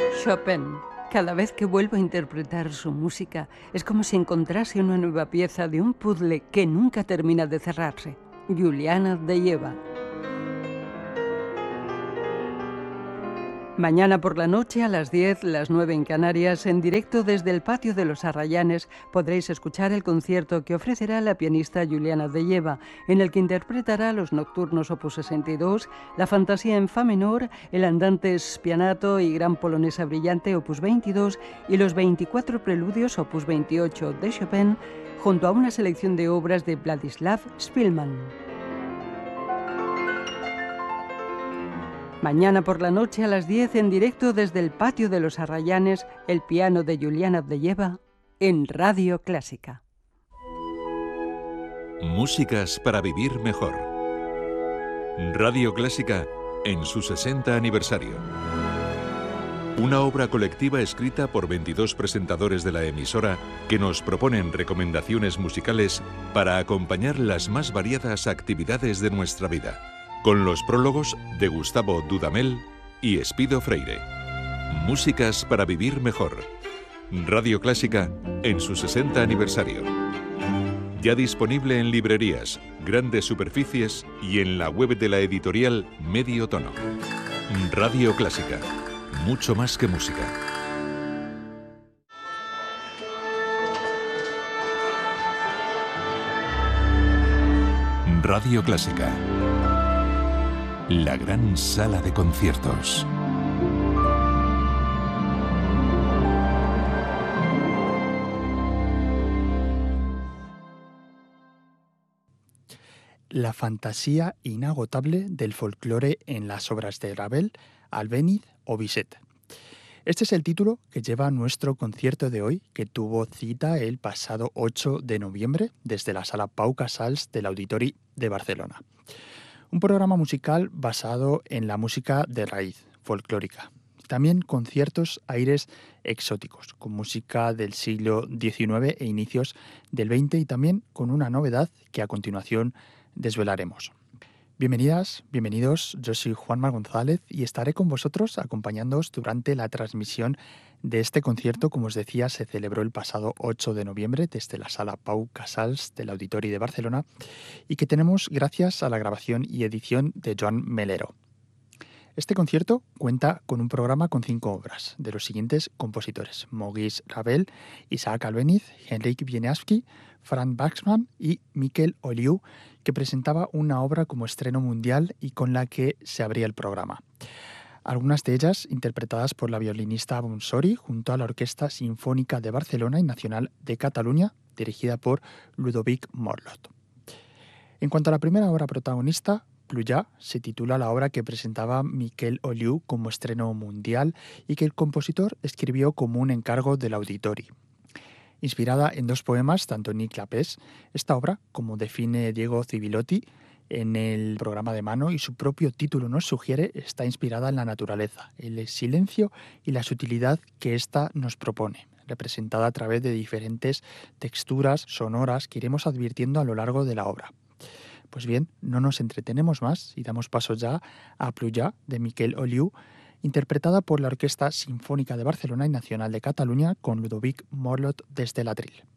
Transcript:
Chopin. Cada vez que vuelvo a interpretar su música, es como si encontrase una nueva pieza de un puzzle que nunca termina de cerrarse. Juliana Avdeyeva. Mañana por la noche a las 10, las 9 en Canarias, en directo desde el patio de los Arrayanes, podréis escuchar el concierto que ofrecerá la pianista Juliana Avdeyeva, en el que interpretará los nocturnos opus 62, la fantasía en fa menor, el andante spianato y gran polonesa brillante opus 22 y los 24 preludios opus 28 de Chopin, junto a una selección de obras de Vladislav Spielmann. Mañana por la noche a las 10 en directo desde el patio de los Arrayanes, el piano de Juliana Avdeyeva en Radio Clásica. Músicas para vivir mejor. Radio Clásica en su 60 aniversario. Una obra colectiva escrita por 22 presentadores de la emisora que nos proponen recomendaciones musicales para acompañar las más variadas actividades de nuestra vida, con los prólogos de Gustavo Dudamel y Espido Freire. Músicas para vivir mejor. Radio Clásica en su 60 aniversario. Ya disponible en librerías, grandes superficies y en la web de la editorial Medio Tono. Radio Clásica. Mucho más que música. Radio Clásica. La gran sala de conciertos. La fantasía inagotable del folclore en las obras de Ravel, Albéniz o Bizet. Este es el título que lleva nuestro concierto de hoy, que tuvo cita el pasado 8 de noviembre desde la Sala Pau Casals del Auditori de Barcelona. Un programa musical basado en la música de raíz, folclórica. También con ciertos aires exóticos, con música del siglo XIX e inicios del XX y también con una novedad que a continuación desvelaremos. Bienvenidas, bienvenidos, yo soy Juanma González y estaré con vosotros acompañándoos durante la transmisión de este concierto. Como os decía, se celebró el pasado 8 de noviembre desde la Sala Pau Casals del Auditori de Barcelona y que tenemos gracias a la grabación y edición de Joan Melero. Este concierto cuenta con un programa con 5 obras de los siguientes compositores: Maurice Ravel, Isaac Albéniz, Henryk Wieniawski, Franz Waxman y Miquel Oliu, que presentaba una obra como estreno mundial y con la que se abría el programa. Algunas de ellas interpretadas por la violinista Bonsori junto a la Orquesta Sinfónica de Barcelona y Nacional de Cataluña, dirigida por Ludovic Morlot. En cuanto a la primera obra protagonista, Pluja, se titula la obra que presentaba Miquel Oliu como estreno mundial y que el compositor escribió como un encargo del Auditori. Inspirada en 2 poemas, d'Antoni Clapés, esta obra, como define Diego Civilotti en el programa de mano y su propio título nos sugiere, está inspirada en la naturaleza, el silencio y la sutilidad que ésta nos propone, representada a través de diferentes texturas sonoras que iremos advirtiendo a lo largo de la obra. Pues bien, no nos entretenemos más y damos paso ya a Pluja, de Miquel Oliu, interpretada por la Orquesta Sinfónica de Barcelona y Nacional de Cataluña con Ludovic Morlot desde el atril.